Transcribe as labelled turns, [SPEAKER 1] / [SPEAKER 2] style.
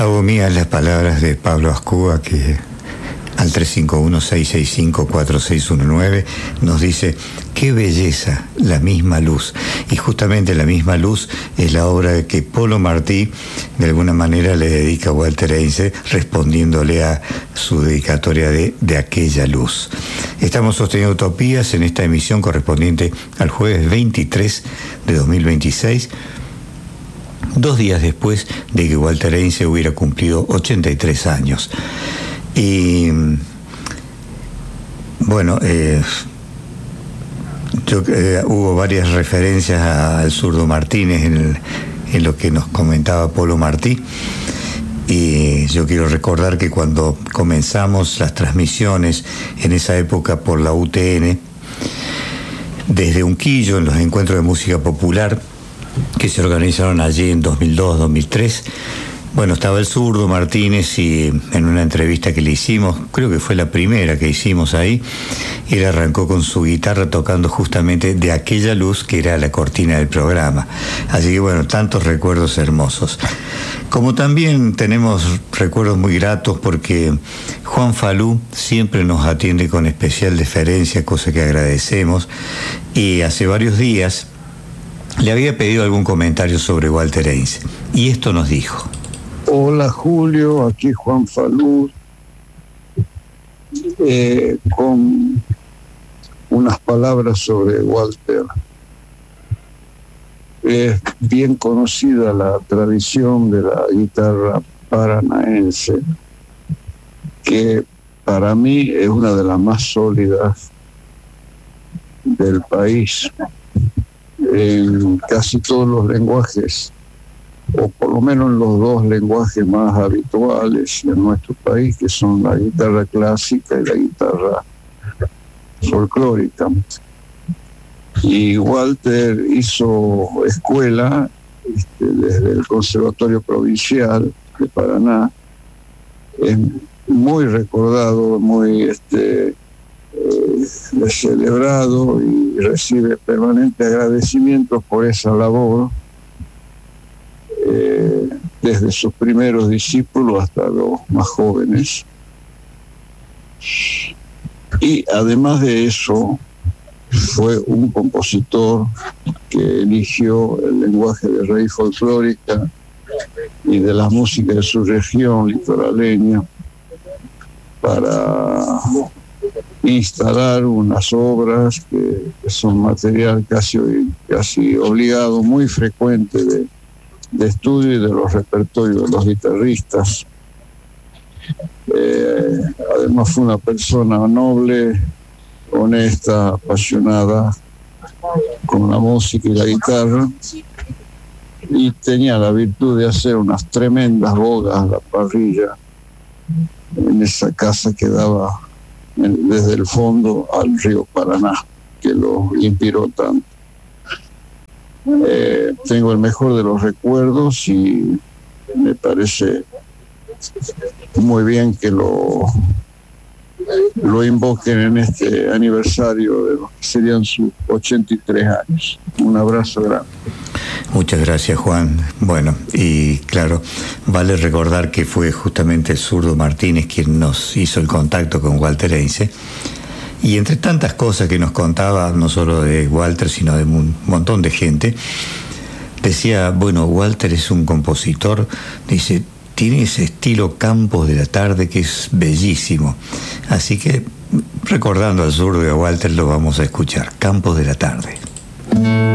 [SPEAKER 1] Hago mías las palabras de Pablo Ascúa, que al 351-665-4619 nos dice: qué belleza, la misma luz. Y justamente La misma luz es la obra que Polo Martí de alguna manera le dedica a Walter Heinze, respondiéndole a su dedicatoria de aquella luz. Estamos sosteniendo Utopías en esta emisión correspondiente al jueves 23 de 2026, 2 días después de que Walter Heinze hubiera cumplido 83 años. Y bueno, hubo varias referencias al zurdo Martínez en lo que nos comentaba Polo Martí, y yo quiero recordar que cuando comenzamos las transmisiones en esa época por la UTN desde Unquillo, en los encuentros de música popular que se organizaron allí en 2002-2003, bueno, estaba el zurdo Martínez, y en una entrevista que le hicimos, creo que fue la primera que hicimos ahí, él arrancó con su guitarra tocando justamente de aquella luz que era la cortina del programa. Así que bueno, tantos recuerdos hermosos. Como también tenemos recuerdos muy gratos porque Juan Falú siempre nos atiende con especial deferencia, cosa que agradecemos, y hace varios días le había pedido algún comentario sobre Walter Heinze, y esto nos dijo.
[SPEAKER 2] Hola Julio, aquí Juan Falú, con unas palabras sobre Walter. Es bien conocida la tradición de la guitarra paranaense, que para mí es una de las más sólidas del país. En casi todos los lenguajes, o por lo menos en los 2 lenguajes más habituales en nuestro país, que son la guitarra clásica y la guitarra folclórica. Y Walter hizo escuela desde el Conservatorio Provincial de Paraná. Es muy recordado, muy celebrado, y recibe permanentes agradecimientos por esa labor, desde sus primeros discípulos hasta los más jóvenes. Y además de eso, fue un compositor que eligió el lenguaje de raíz folclórica y de la música de su región litoraleña para instalar unas obras que son material casi obligado, muy frecuente de estudio y de los repertorios de los guitarristas. Además fue una persona noble, honesta, apasionada con la música y la guitarra, y tenía la virtud de hacer unas tremendas bogas a la parrilla en esa casa que daba desde el fondo al río Paraná, que lo inspiró tanto. Tengo el mejor de los recuerdos, y me parece muy bien que lo invoquen en este aniversario de lo que serían sus 83 años. Un abrazo grande.
[SPEAKER 1] Muchas gracias, Juan. Bueno, y claro, vale recordar que fue justamente el zurdo Martínez quien nos hizo el contacto con Walter Heinze. Y entre tantas cosas que nos contaba, no solo de Walter, sino de un montón de gente, decía, bueno, Walter es un compositor, dice, tiene ese estilo Campos de la Tarde que es bellísimo. Así que, recordando al zurdo y a Walter, lo vamos a escuchar, Campos de la Tarde.